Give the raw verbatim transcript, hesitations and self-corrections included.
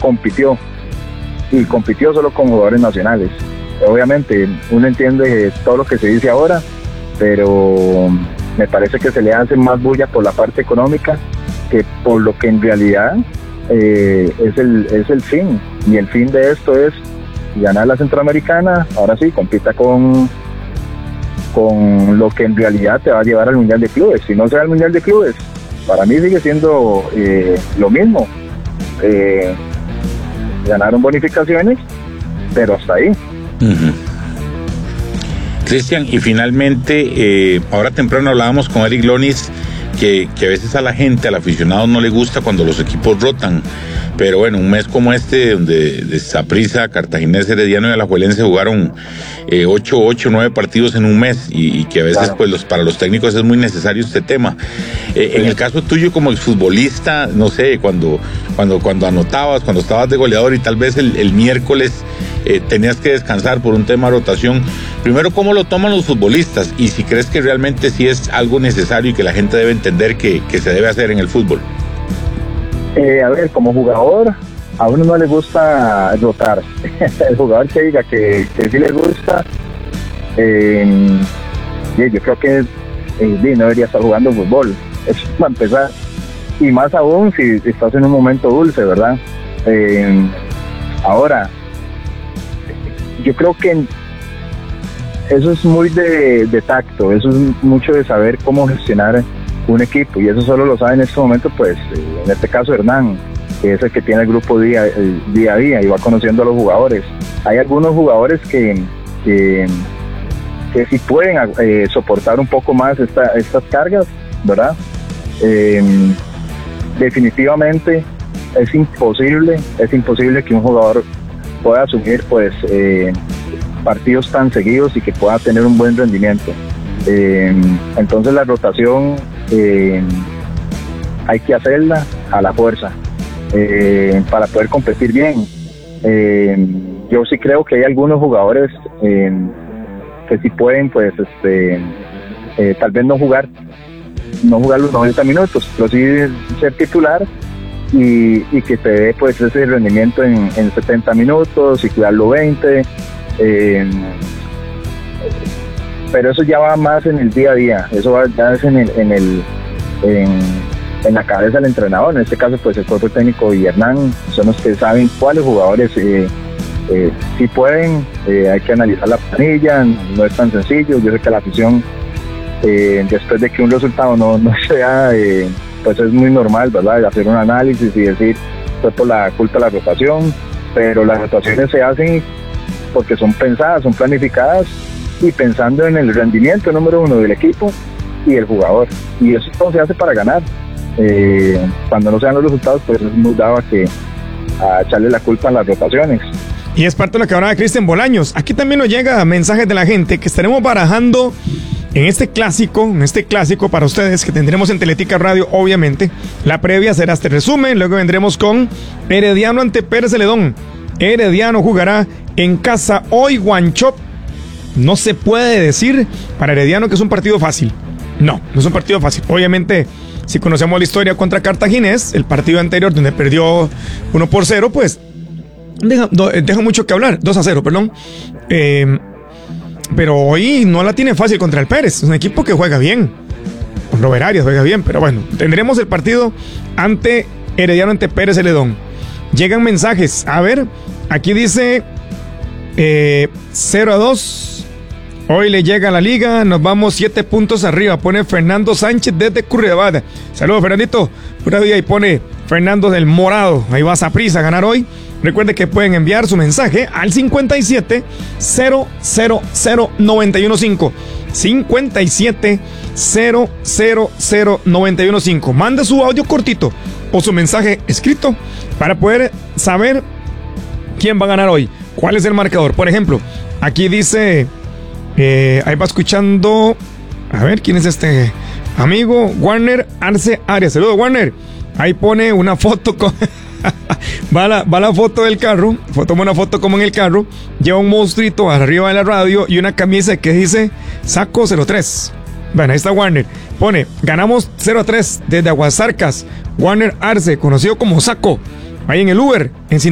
compitió, y compitió solo con jugadores nacionales. Obviamente, uno entiende todo lo que se dice ahora, pero me parece que se le hace más bulla por la parte económica que por lo que en realidad eh, es el es el fin, y el fin de esto es ganar la Centroamericana. Ahora sí, compita con con lo que en realidad te va a llevar al Mundial de Clubes. Si no se va al Mundial de Clubes, para mí sigue siendo eh, lo mismo. Eh, ganaron bonificaciones, pero hasta ahí. Uh-huh. Cristian, y finalmente, eh, ahora temprano hablábamos con Eric Lonis que, que a veces a la gente, al aficionado no le gusta cuando los equipos rotan, pero bueno, un mes como este, donde de Saprissa, Cartaginés, Herediano y Alajuelense jugaron eh, ocho, ocho, nueve partidos en un mes, y, y que a veces claro, pues los para los técnicos es muy necesario este tema. Eh, sí. En el caso tuyo como exfutbolista, no sé, cuando, cuando, cuando anotabas, cuando estabas de goleador y tal vez el, el miércoles eh, tenías que descansar por un tema de rotación, primero, ¿cómo lo toman los futbolistas? Y si crees que realmente sí es algo necesario y que la gente debe entender que, que se debe hacer en el fútbol. Eh, a ver, como jugador, a uno no le gusta rotar. El jugador que diga que, que sí le gusta, eh, yo creo que eh, no debería estar jugando fútbol. Eso para empezar. Y más aún si estás en un momento dulce, ¿verdad? Eh, ahora, yo creo que eso es muy de, de tacto, eso es mucho de saber cómo gestionar un equipo, y eso solo lo sabe en este momento, pues, en este caso Hernán, que es el que tiene el grupo día, día a día y va conociendo a los jugadores. Hay algunos jugadores que, que, que sí pueden eh, soportar un poco más esta, estas cargas, ¿verdad? Eh, definitivamente es imposible, es imposible que un jugador pueda asumir, pues, eh, partidos tan seguidos y que pueda tener un buen rendimiento. Eh, entonces la rotación eh, hay que hacerla a la fuerza eh, para poder competir bien. Eh, yo sí creo que hay algunos jugadores eh, que sí pueden, pues, este, eh, tal vez no jugar, no jugar los noventa minutos, pero sí ser titular y, y que te dé, pues, ese rendimiento en, en setenta minutos y cuidarlo veinte. Eh, pero eso ya va más en el día a día, eso va ya es en el, en el en, en la cabeza del entrenador. En este caso, pues, el cuerpo técnico y Hernán son los que saben cuáles jugadores eh, eh, sí pueden. Eh, hay que analizar la planilla, no es tan sencillo. Yo sé que la afición, eh, después de que un resultado no, no sea, eh, pues es muy normal, ¿verdad?, hacer un análisis y decir fue por la culpa de la rotación, pero las rotaciones se hacen porque son pensadas, son planificadas y pensando en el rendimiento número uno del equipo y el jugador, y eso todo se hace para ganar. Eh, cuando no se dan los resultados, pues es muy dado a que a echarle la culpa a las rotaciones. Y es parte de lo que hablaba Cristian Bolaños. Aquí también nos llega mensajes de la gente que estaremos barajando en este clásico, en este clásico para ustedes que tendremos en Teletica Radio, obviamente. La previa será este resumen, luego vendremos con Herediano ante Pérez Celedón. Herediano jugará en casa hoy, Guanchop. No se puede decir para Herediano que es un partido fácil. No, no es un partido fácil. Obviamente, si conocemos la historia contra Cartaginés, el partido anterior donde perdió uno por cero, pues deja, do, deja mucho que hablar. dos a cero, perdón. Eh, pero hoy no la tiene fácil contra el Pérez. Es un equipo que juega bien. Con Robert Arias juega bien, pero bueno, tendremos el partido ante Herediano ante Pérez Celedón. Llegan mensajes. A ver, aquí dice eh, cero a dos. Hoy le llega a la liga, nos vamos siete puntos arriba. Pone Fernando Sánchez desde Curridabat. Saludos, Fernandito. Pura vida, y pone Fernando del Morado. Ahí va a Saprissa a ganar hoy. Recuerde que pueden enviar su mensaje al cincuenta y siete cero cero cero nueve uno cinco. cincuenta y siete cero cero cero nueve uno cinco. Mande su audio cortito o su mensaje escrito para poder saber quién va a ganar hoy. ¿Cuál es el marcador? Por ejemplo, aquí dice... Eh, ahí va escuchando. A ver, ¿quién es este amigo? Warner Arce Arias. Saludos, Warner. Ahí pone una foto con... va, la, va la foto del carro. Toma una foto como en el carro. Lleva un monstruito arriba de la radio y una camisa que dice Saco cero tres. Bueno, ahí está Warner. Pone, ganamos cero a tres desde Aguasarcas. Warner Arce, conocido como Saco. Ahí en el Uber, en